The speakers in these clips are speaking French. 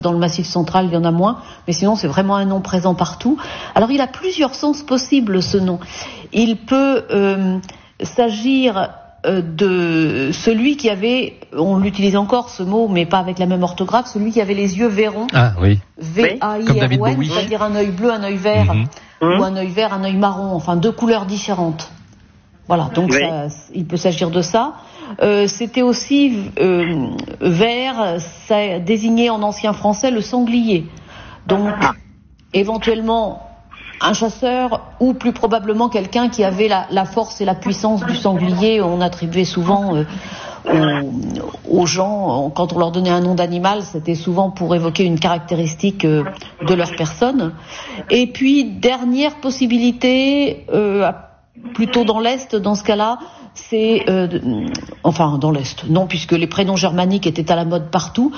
Dans le Massif central, il y en a moins, mais sinon c'est vraiment un nom présent partout. Alors il a plusieurs sens possibles, ce nom. Il peut s'agir de celui qui avait, on l'utilise encore ce mot, mais pas avec la même orthographe, celui qui avait les yeux verrons. Ah oui. V-A-I-R-O-N, c'est-à-dire un œil bleu, un œil vert, ou un œil vert, un œil marron, enfin 2 couleurs différentes. Voilà, donc il peut s'agir de ça. C'était aussi vert, ça désignait en ancien français le sanglier. Donc, éventuellement, un chasseur ou plus probablement quelqu'un qui avait la force et la puissance du sanglier. On attribuait souvent aux gens, quand on leur donnait un nom d'animal, c'était souvent pour évoquer une caractéristique de leur personne. Et puis, dernière possibilité, plutôt dans l'Est, dans ce cas-là, c'est enfin dans l'Est, non, puisque les prénoms germaniques étaient à la mode partout.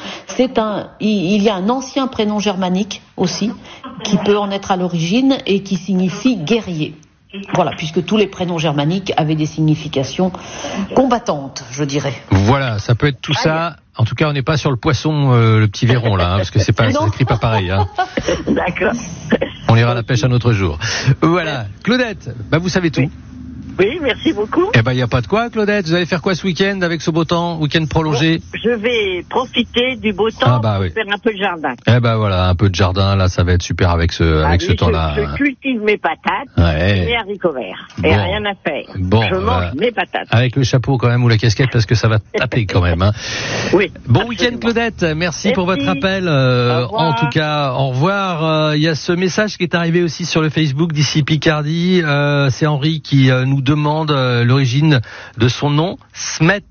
Il y a un ancien prénom germanique aussi qui peut en être à l'origine et qui signifie guerrier. Voilà, puisque tous les prénoms germaniques avaient des significations combattantes, je dirais. Voilà, ça peut être tout ça. En tout cas, on n'est pas sur le poisson, le petit verron là, parce que ça écrit pas pareil. D'accord. On ira à la pêche un autre jour. Voilà, Claudette, vous savez tout. Oui, merci beaucoup. Eh il n'y a pas de quoi, Claudette. Vous allez faire quoi ce week-end avec ce beau temps, week-end prolongé? Je vais profiter du beau temps pour faire un peu de jardin. Voilà, un peu de jardin, là, ça va être super avec ce temps-là. Je cultive mes patates, mes haricots verts. Et rien à faire. Je mange mes patates. Avec le chapeau quand même ou la casquette parce que ça va taper quand même. Oui. Bon week-end, Claudette. Merci pour votre appel. En tout cas, au revoir. Il y a ce message qui est arrivé aussi sur le Facebook d'ici Picardie. C'est Henri qui nous demande l'origine de son nom, Smet.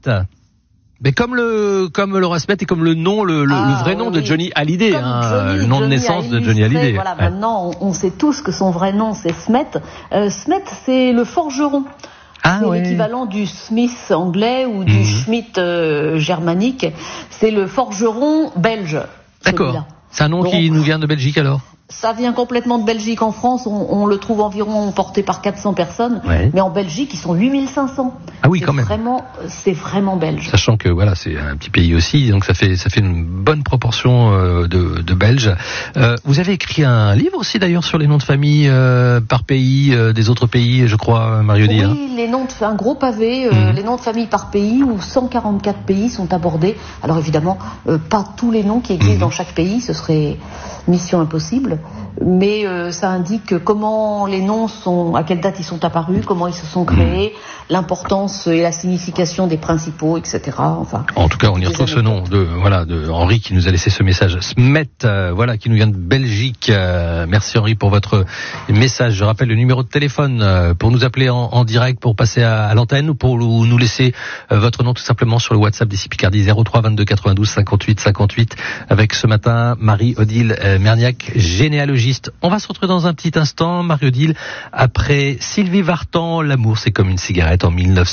Mais comme le roi Smet et comme le nom, le vrai nom de Johnny Hallyday, le nom de naissance de Johnny Hallyday. Voilà, maintenant on sait tous que son vrai nom c'est Smet. Smet, c'est le forgeron. C'est l'équivalent du Smith anglais ou du Schmidt germanique. C'est le forgeron belge. D'accord. Celui-là. C'est un nom qui nous vient de Belgique alors? Ça vient complètement de Belgique. En France, on le trouve environ porté par 400 personnes. Mais en Belgique, ils sont 8500. Ah oui, quand même. C'est vraiment belge. Sachant que voilà, c'est un petit pays aussi, donc ça fait une bonne proportion de Belges. Vous avez écrit un livre aussi d'ailleurs sur les noms de famille par pays, des autres pays, je crois, Marie-Odile. Oui, un gros pavé, les noms de famille par pays, où 144 pays sont abordés. Alors évidemment, pas tous les noms qui existent dans chaque pays, ce serait mission impossible. Mais ça indique comment les noms à quelle date ils sont apparus, comment ils se sont créés, l'importance et la signification des principaux, etc. Enfin. En tout cas, on y retrouve ce nom de Henri qui nous a laissé ce message. Smet, qui nous vient de Belgique. Merci Henri pour votre message. Je rappelle le numéro de téléphone pour nous appeler en direct, pour passer à l'antenne ou pour nous laisser votre nom tout simplement sur le WhatsApp d'ici Picardie 03 22 92 58 58 avec ce matin Marie-Odile Merniac, généalogiste. On va se retrouver dans un petit instant, Marie-Odile, après Sylvie Vartan, L'amour c'est comme une cigarette en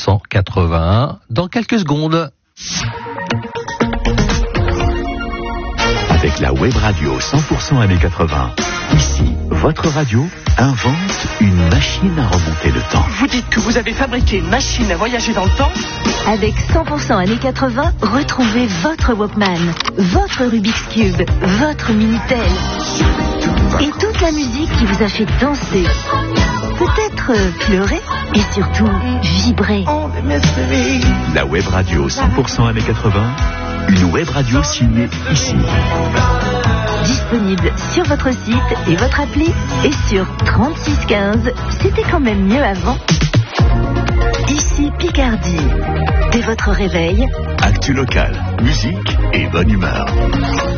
1981. Dans quelques secondes. Avec la web radio 100% années 80, ici, votre radio invente une machine à remonter le temps. Vous dites que vous avez fabriqué une machine à voyager dans le temps? Avec 100% années 80, retrouvez votre Walkman, votre Rubik's Cube, votre Minitel. Et toute la musique qui vous a fait danser, peut-être pleurer et surtout vibrer. La web radio 100% années 80, une web radio signée ici. Disponible sur votre site et votre appli et sur 3615. C'était quand même mieux avant. Ici Picardie. Dès votre réveil, actu local, musique et bonne humeur.